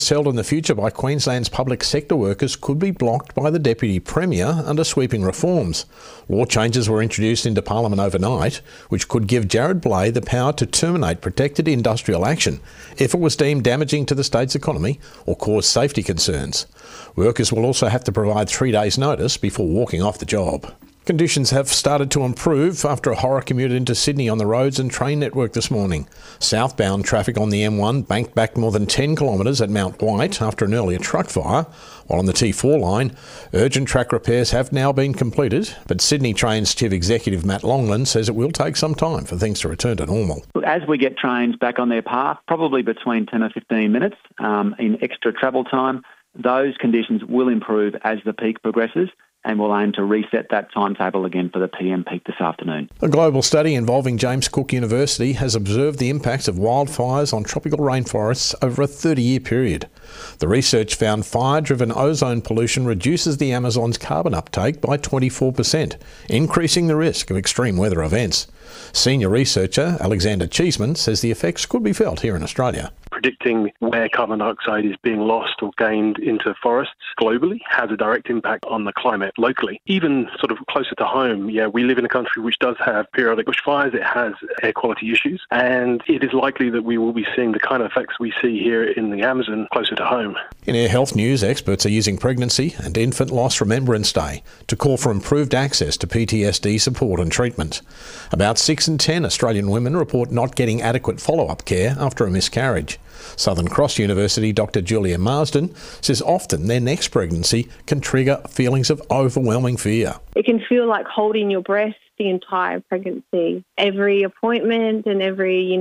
held in the future by Queensland's public sector workers could be blocked by the Deputy Premier under sweeping reforms. Law changes were introduced into Parliament overnight, which could give Jared Blay the power to terminate protected industrial action if it was deemed damaging to the state's economy or caused safety concerns. Workers will also have to provide 3 days' notice before walking off the job. Conditions have started to improve after a horror commute into Sydney on the roads and train network this morning. Southbound traffic on the M1 banked back more than 10 kilometres at Mount White after an earlier truck fire, while on the T4 line, urgent track repairs have now been completed, but Sydney Trains Chief Executive Matt Longland says it will take some time for things to return to normal. As we get trains back on their path, probably between 10 or 15 minutes in extra travel time, those conditions will improve as the peak progresses, and we'll aim to reset that timetable again for the PM peak this afternoon. A global study involving James Cook University has observed the impacts of wildfires on tropical rainforests over a 30-year period. The research found fire-driven ozone pollution reduces the Amazon's carbon uptake by 24%, increasing the risk of extreme weather events. Senior researcher Alexander Cheeseman says the effects could be felt here in Australia. Predicting where carbon dioxide is being lost or gained into forests globally has a direct impact on the climate locally. Even sort of closer to home, we live in a country which does have periodic bushfires, it has air quality issues, and it is likely that we will be seeing the kind of effects we see here in the Amazon closer to home. In air health news, experts are using Pregnancy and Infant Loss Remembrance Day to call for improved access to PTSD support and treatment. About 6 in 10 Australian women report not getting adequate follow-up care after a miscarriage. Southern Cross University Dr. Julia Marsden says often their next pregnancy can trigger feelings of overwhelming fear. It can feel like holding your breath the entire pregnancy. Every appointment and every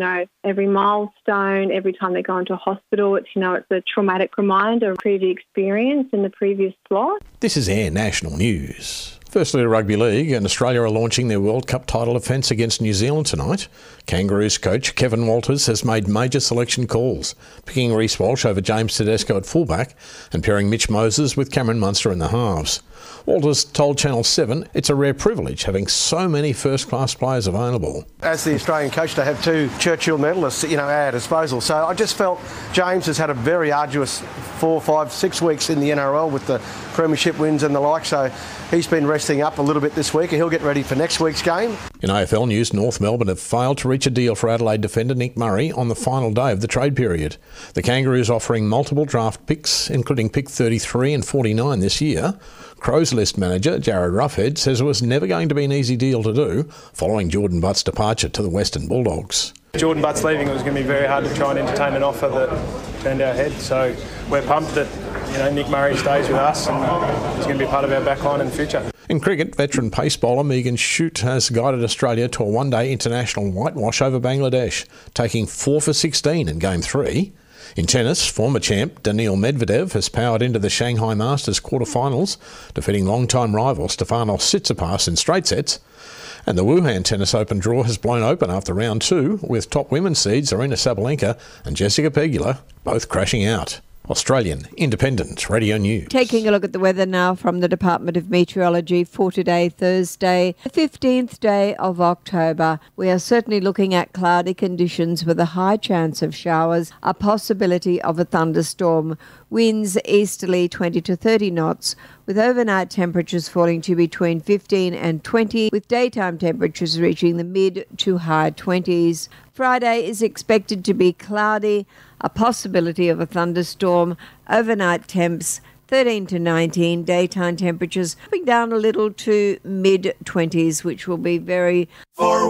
milestone, every time they go into a hospital, it's a traumatic reminder of previous experience and the previous loss. This is Air National News. Firstly, to Rugby League, and Australia are launching their World Cup title defence against New Zealand tonight. Kangaroos coach Kevin Walters has made major selection calls, picking Reece Walsh over James Tedesco at fullback and pairing Mitch Moses with Cameron Munster in the halves. Walters told Channel 7 it's a rare privilege having so many first-class players available. As the Australian coach, to have 2 Churchill medalists, at our disposal. So I just felt James has had a very arduous 4, 5, 6 weeks in the NRL with the premiership wins and the like. So he's been resting up a little bit this week and he'll get ready for next week's game. In AFL news, North Melbourne have failed to reach a deal for Adelaide defender Nick Murray on the final day of the trade period. The Kangaroos offering multiple draft picks, including pick 33 and 49 this year. Crows list manager Jared Ruffhead says it was never going to be an easy deal to do following Jordan Butt's departure to the Western Bulldogs. Jordan Butt's leaving, it was going to be very hard to try and entertain an offer that turned our head. So we're pumped that Nick Murray stays with us and he's going to be part of our backline in the future. In cricket, veteran pace bowler Megan Shute has guided Australia to a one-day international whitewash over Bangladesh, taking 4 for 16 in Game 3. In tennis, former champ Daniil Medvedev has powered into the Shanghai Masters quarterfinals, defeating long-time rival Stefanos Tsitsipas in straight sets. And the Wuhan Tennis Open draw has blown open after round 2, with top women's seeds Aryna Sabalenka and Jessica Pegula both crashing out. Australian Independent Radio News. Taking a look at the weather now from the Department of Meteorology for today, Thursday, the 15th day of October. We are certainly looking at cloudy conditions with a high chance of showers, a possibility of a thunderstorm. Winds easterly 20 to 30 knots, with overnight temperatures falling to between 15 and 20, with daytime temperatures reaching the mid to high 20s. Friday is expected to be cloudy, a possibility of a thunderstorm, overnight temps 13 to 19, daytime temperatures dropping down a little to mid-20s, which will be very... For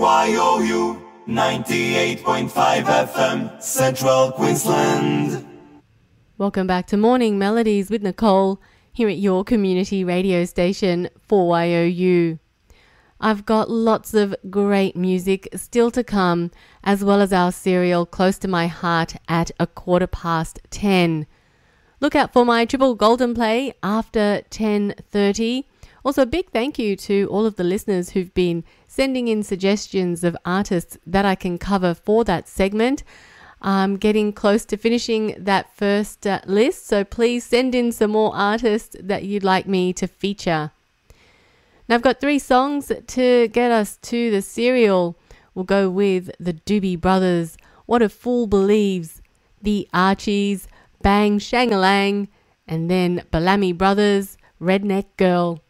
YOU 98.5 FM, Central Queensland. Welcome back to Morning Melodies with Nicole here at your community radio station 4YOU. I've got lots of great music still to come, as well as our serial Close to My Heart at 10:15. Look out for my triple golden play after 10:30. Also, a big thank you to all of the listeners who've been sending in suggestions of artists that I can cover for that segment. I'm getting close to finishing that first list, so please send in some more artists that you'd like me to feature. Now, I've got 3 songs to get us to the serial. We'll go with the Doobie Brothers, What a Fool Believes, the Archies, Bang Shangalang, and then Bellamy Brothers, Redneck Girl.